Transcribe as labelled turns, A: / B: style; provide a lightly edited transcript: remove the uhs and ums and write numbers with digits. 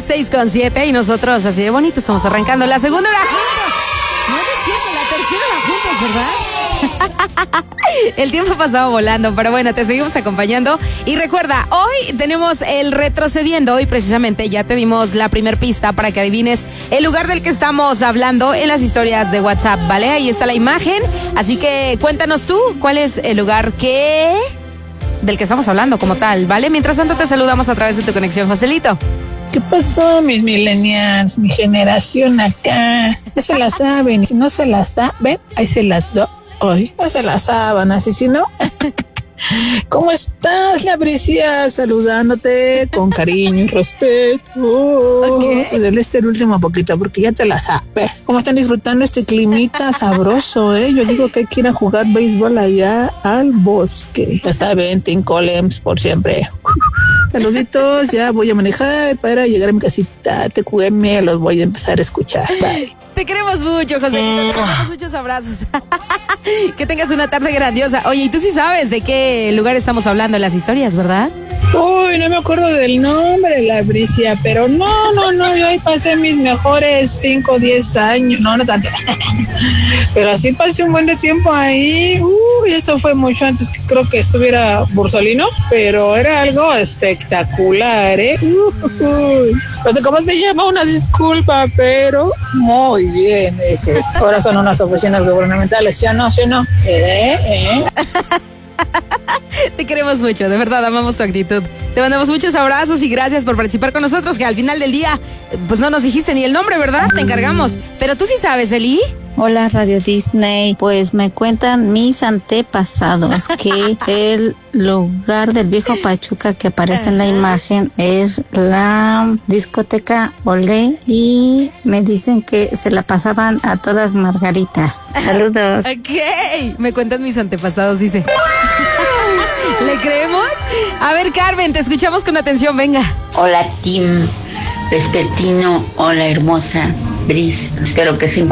A: 6:07 y nosotros así de bonito estamos arrancando la segunda hora juntos. No es cierto, la tercera hora juntos, ¿verdad? El tiempo ha pasado volando, pero bueno, te seguimos acompañando. Y recuerda, hoy tenemos el retrocediendo. Hoy precisamente ya te dimos la primer pista para que adivines el lugar del que estamos hablando en las historias de WhatsApp, ¿vale? Ahí está la imagen. Así que cuéntanos tú cuál es el lugar del que estamos hablando como tal, ¿vale? Mientras tanto te saludamos a través de tu conexión, Joselito.
B: ¿Qué pasó, mis millennials? Mi generación acá. Ya se la saben. Si no se la saben, ahí se las doy. Hoy no se la saben, así si no. ¿Cómo estás, la Bricia? Saludándote con cariño y respeto.
A: Okay.
B: Dale el último poquito porque ya te la sabes. ¿Cómo están disfrutando este climita sabroso, Yo digo que hay que ir a jugar béisbol allá al bosque. Ya está bien, Tim Collins por siempre. Saluditos, ya voy a manejar para llegar a mi casita. TQM, los voy a empezar a escuchar. Bye.
A: Te queremos mucho, José. Te damos muchos abrazos. Que tengas una tarde grandiosa. Oye, y tú sí sabes de qué lugar estamos hablando en las historias, ¿verdad?
B: Uy, no me acuerdo del nombre, la Bricia, pero no, yo ahí pasé mis mejores 5 o 10 años, no tanto, pero así pasé un buen de tiempo ahí. Uy, eso fue mucho antes que creo que estuviera Bursolino, pero era algo espectacular, Uy. No sé cómo te llama, una disculpa, pero muy bien ese. Ahora son unas oficinas gubernamentales, ¿sí o no?
A: Te queremos mucho, de verdad, amamos tu actitud. Te mandamos muchos abrazos y gracias por participar con nosotros, que al final del día, pues no nos dijiste ni el nombre, ¿verdad? Te encargamos. Pero tú sí sabes, Eli.
C: Hola, Radio Disney. Pues me cuentan mis antepasados que el lugar del viejo Pachuca que aparece en la imagen es la discoteca Olé y me dicen que se la pasaban a todas margaritas. Saludos.
A: Ok, me cuentan mis antepasados, dice. ¿Le creemos? A ver, Carmen, te escuchamos con atención, venga.
D: Hola, Team Vespertino. Hola, hermosa Bris. Espero que se